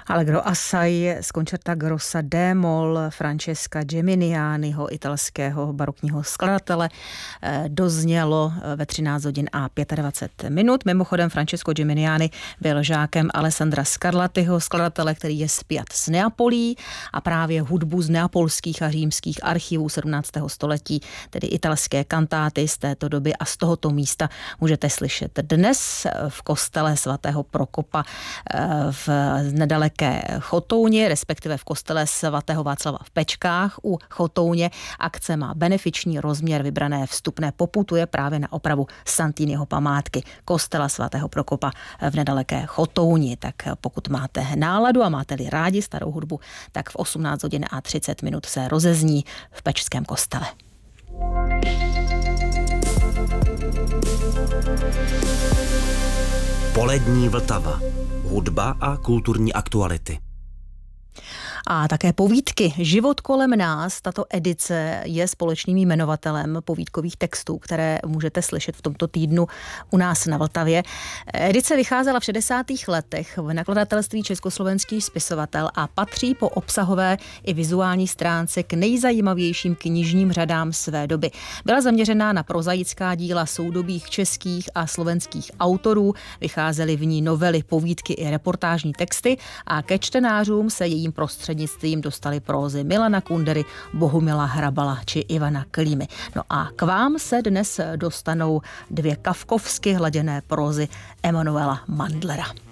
Allegro assai z koncerta grossa D-moll Francesca Geminianiho, italského barokního skladatele, doznělo ve 13 hodin a 25 minut. Mimochodem Francesco Geminiani byl žákem Alessandra Scarlattiho, skladatele, který je spjat s Neapolí, a právě hudbu z neapolských a římských archivů 17. století, tedy italské kantáty z této doby a z tohoto místa můžete slyšet dnes v kostele svatého Prokopa v nedaleké Chotouni, respektive v kostele svatého Václava v Pečkách u Chotouně. Akce má benefiční rozměr, vybrané vstupné poputuje právě na opravu Santiniho památky kostela svatého Prokopa v nedaleké Chotouni. Tak pokud máte náladu a máte-li rádi starou hudbu, tak v 18 hodin a 30 minut se rozezní v Pečském kostele. Polední Vltava. Hudba a kulturní aktuality. A také povídky Život kolem nás. Tato edice je společným jmenovatelem povídkových textů, které můžete slyšet v tomto týdnu u nás na Vltavě. Edice vycházela v 60. letech v nakladatelství Československý spisovatel a patří po obsahové i vizuální stránce k nejzajímavějším knižním řadám své doby. Byla zaměřená na prozaická díla soudobých českých a slovenských autorů, vycházely v ní novely, povídky i reportážní texty a ke čtenářům se jejím prostřednictvím dostali prózy Milana Kundery, Bohumila Hrabala či Ivana Klímy. No a k vám se dnes dostanou 2 kafkovsky hladěné prózy Emanuela Mandlera.